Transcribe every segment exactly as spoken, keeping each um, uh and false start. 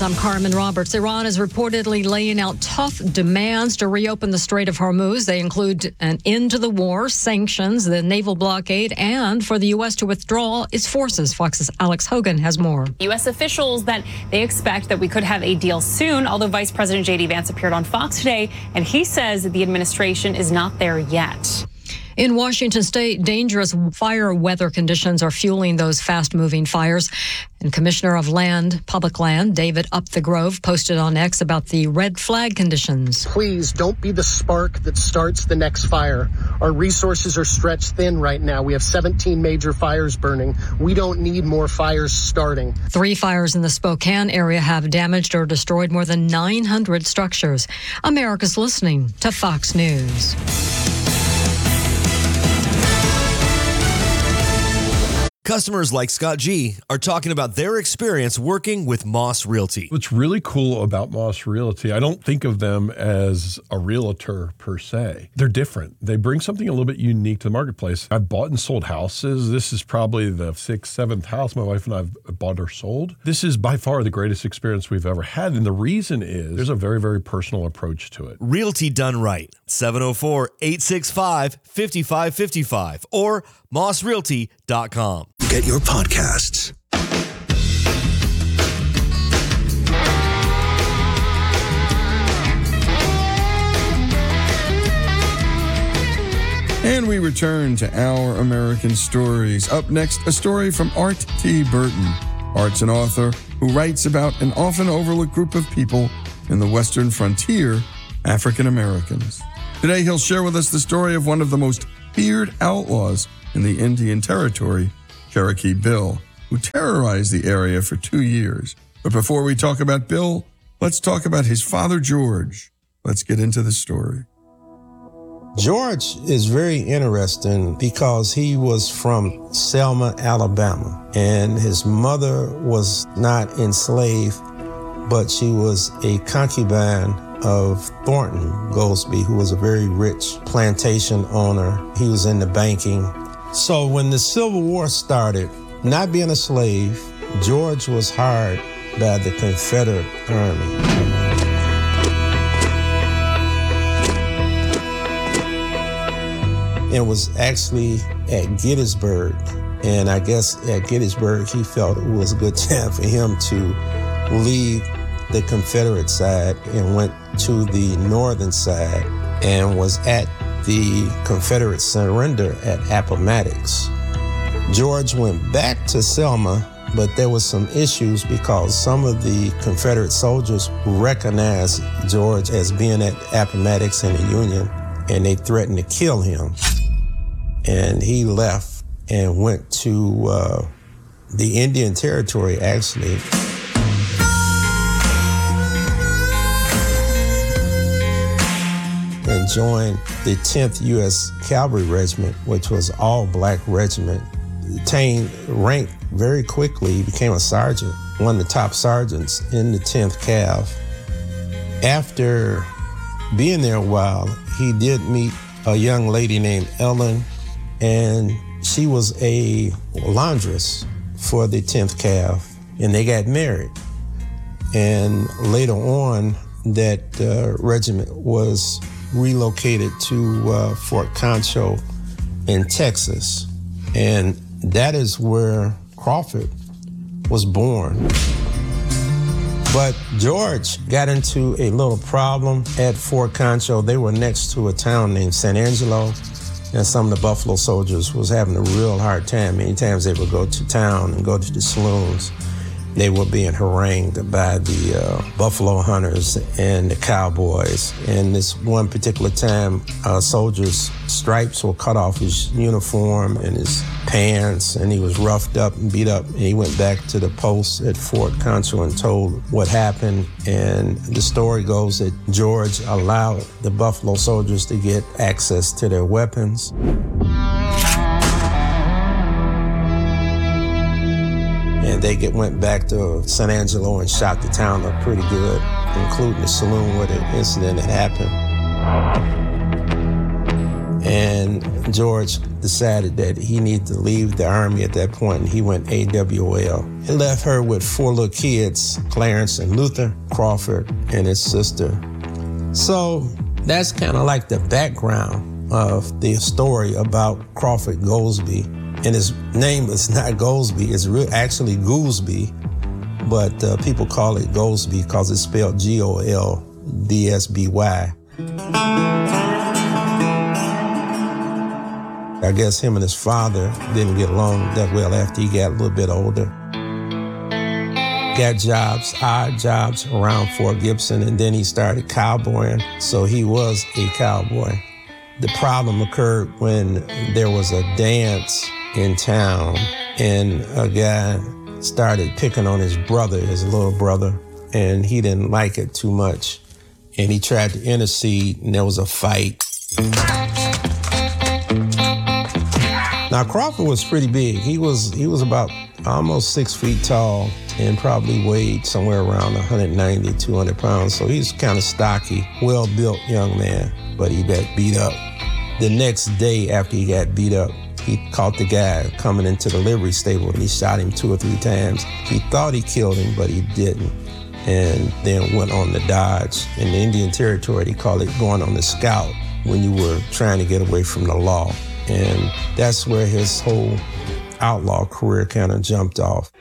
News. I'm Carmen Roberts. Iran is reportedly laying out tough demands to reopen the Strait of Hormuz. They include an end to the war, sanctions, the naval blockade, and for the U S to withdraw its forces. Fox's Alex Hogan has more. U S officials that they expect that we could have a deal soon, although Vice President J D Vance appeared on Fox today, and he says that the administration is not there yet. In Washington state, dangerous fire weather conditions are fueling those fast-moving fires. And Commissioner of Land, Public Land, David Up the Grove, posted on X about the red flag conditions. Please don't be the spark that starts the next fire. Our resources are stretched thin right now. We have seventeen major fires burning. We don't need more fires starting. Three fires in the Spokane area have damaged or destroyed more than nine hundred structures. America's listening to Fox News. Customers like Scott G are talking about their experience working with Moss Realty. What's really cool about Moss Realty, I don't think of them as a realtor per se. They're different. They bring something a little bit unique to the marketplace. I've bought and sold houses. This is probably the sixth, seventh house my wife and I have bought or sold. This is by far the greatest experience we've ever had. And the reason is there's a very, very personal approach to it. Realty done right. seven oh four, eight six five, five five five five or moss realty dot com. Get your podcasts. And we return to Our American Stories. Up next, a story from Art T. Burton. Art's an author who writes about an often overlooked group of people in the Western frontier, African Americans. Today, he'll share with us the story of one of the most feared outlaws in the Indian Territory, Cherokee Bill, who terrorized the area for two years. But before we talk about Bill, let's talk about his father, George. Let's get into the story. George is very interesting because he was from Selma, Alabama, and his mother was not enslaved, but she was a concubine of Thornton Goldsby, who was a very rich plantation owner. He was into banking. So when the Civil War started, not being a slave, George was hired by the Confederate Army. It was actually at Gettysburg. And I guess at Gettysburg, he felt it was a good time for him to leave the Confederate side and went to the northern side and was at the Confederate surrender at Appomattox. George went back to Selma, but there was some issues because some of the Confederate soldiers recognized George as being at Appomattox in the Union, and they threatened to kill him. And he left and went to uh, the Indian Territory, actually. And joined the tenth U S Cavalry Regiment, which was all-black regiment. Attained rank very quickly. He became a sergeant, one of the top sergeants in the tenth Cav. After being there a while, he did meet a young lady named Ellen, and she was a laundress for the tenth Cav, and they got married. And later on, that uh, regiment was relocated to uh, Fort Concho in Texas. And that is where Crawford was born. But George got into a little problem at Fort Concho. They were next to a town named San Angelo, and some of the Buffalo soldiers was having a real hard time. Many times they would go to town and go to the saloons. They were being harangued by the uh, buffalo hunters and the cowboys. And this one particular time, uh, soldiers' stripes were cut off his uniform and his pants, and he was roughed up and beat up. And he went back to the post at Fort Concho and told what happened. And the story goes that George allowed the buffalo soldiers to get access to their weapons. And they get, went back to San Angelo and shot the town up pretty good, including the saloon where the incident had happened. And George decided that he needed to leave the Army at that point, and he went A W L. He left her with four little kids, Clarence and Luther, Crawford, and his sister. So that's kind of like the background of the story about Crawford Goldsby. And his name is not Goldsby, it's re- actually Goolsby, but uh, people call it Goldsby because it's spelled G O L D S B Y. I guess him and his father didn't get along that well after he got a little bit older. Got jobs, odd jobs around Fort Gibson, and then he started cowboying, so he was a cowboy. The problem occurred when there was a dance in town, and a guy started picking on his brother, his little brother, and he didn't like it too much. And he tried to intercede, and there was a fight. Now, Crawford was pretty big. He was he was about almost six feet tall and probably weighed somewhere around one ninety, two hundred pounds. So he's kind of stocky, well-built young man, but he got beat up. The next day after he got beat up, he caught the guy coming into the livery stable and he shot him two or three times. He thought he killed him, but he didn't. And then went on the dodge. In the Indian Territory, they call it going on the scout when you were trying to get away from the law. And that's where his whole outlaw career kind of jumped off.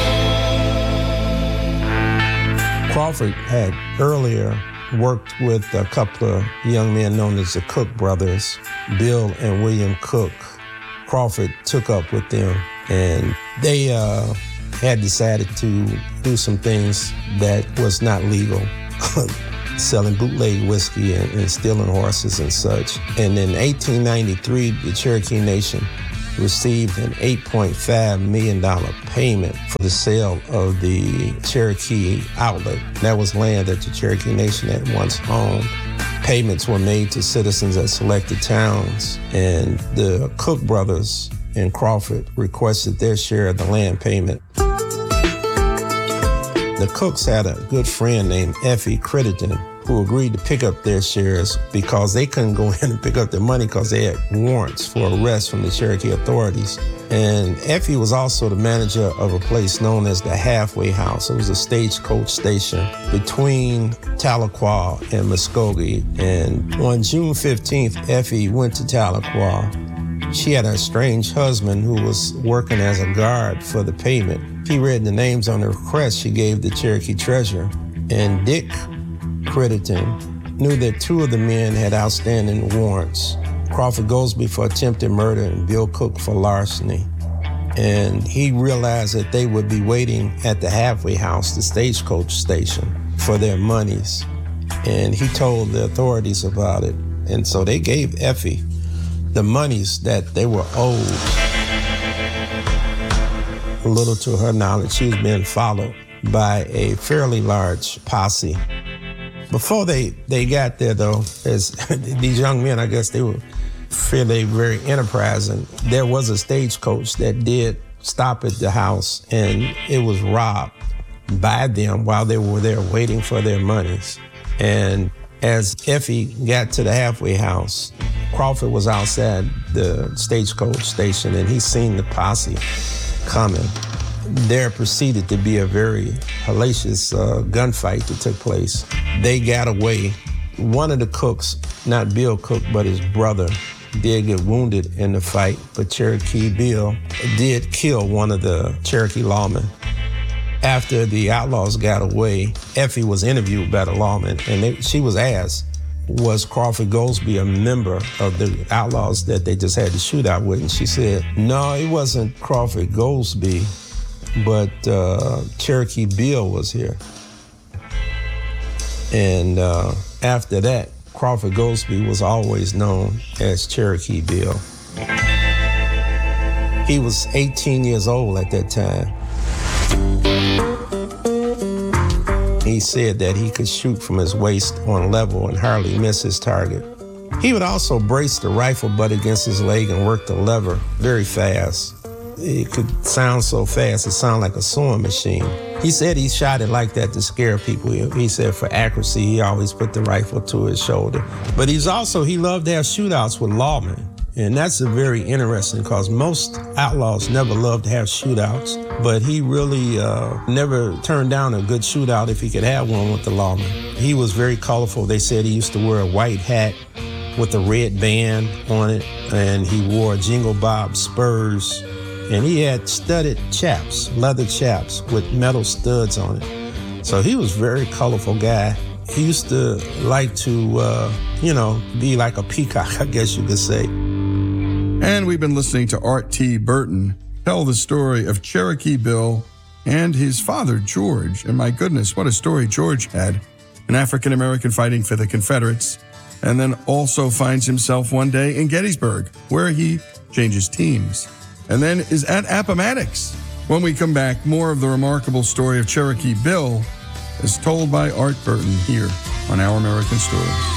Crawford had earlier worked with a couple of young men known as the Cook brothers, Bill and William Cook. Crawford took up with them, and they uh, had decided to do some things that was not legal. Selling bootleg whiskey and, and stealing horses and such. And in eighteen ninety-three, the Cherokee Nation received an eight point five million dollars payment for the sale of the Cherokee Outlet. That was land that the Cherokee Nation had once owned. Payments were made to citizens at selected towns, and the Cook brothers and Crawford requested their share of the land payment. The Cooks had a good friend named Effie Crittenden who agreed to pick up their shares because they couldn't go in and pick up their money because they had warrants for arrest from the Cherokee authorities. And Effie was also the manager of a place known as the Halfway House. It was a stagecoach station between Tahlequah and Muskogee. And on June fifteenth, Effie went to Tahlequah. She had a strange husband who was working as a guard for the payment. He read the names on the request she gave the Cherokee treasurer, and Dick Crittenden knew that two of the men had outstanding warrants, Crawford Goldsby for attempted murder and Bill Cook for larceny. And he realized that they would be waiting at the Halfway House, the stagecoach station, for their monies. And he told the authorities about it. And so they gave Effie the monies that they were owed. A little to her knowledge, she was being followed by a fairly large posse. Before they, they got there, though, as these young men, I guess they were fairly very enterprising. There was a stagecoach that did stop at the house, and it was robbed by them while they were there waiting for their monies. And as Effie got to the Halfway House, Crawford was outside the stagecoach station, and he seen the posse coming. There proceeded to be a very hellacious uh, gunfight that took place. They got away. One of the Cooks, not Bill Cook, but his brother, did get wounded in the fight, but Cherokee Bill did kill one of the Cherokee lawmen. After the outlaws got away, Effie was interviewed by the lawmen, and they, she was asked, was Crawford Goldsby a member of the outlaws that they just had the shootout with? And she said, no, it wasn't Crawford Goldsby, but uh, Cherokee Bill was here. And uh, after that, Crawford Goldsby was always known as Cherokee Bill. He was eighteen years old at that time. He said that he could shoot from his waist on level and hardly miss his target. He would also brace the rifle butt against his leg and work the lever very fast. it could sound so fast, it sounded like a sewing machine. He said he shot it like that to scare people. He said for accuracy, he always put the rifle to his shoulder. But he's also, he loved to have shootouts with lawmen. And that's a very interesting because most outlaws never loved to have shootouts, but he really uh, never turned down a good shootout if he could have one with the lawman. He was very colorful. They said he used to wear a white hat with a red band on it, and he wore Jingle Bob spurs, and he had studded chaps, leather chaps with metal studs on it. So he was a very colorful guy. He used to like to, uh, you know, be like a peacock, I guess you could say. And we've been listening to Art T. Burton tell the story of Cherokee Bill and his father, George. And my goodness, what a story George had. An African-American fighting for the Confederates, and then also finds himself one day in Gettysburg, where he changes teams, and then is at Appomattox. When we come back, more of the remarkable story of Cherokee Bill is told by Art Burton here on Our American Stories.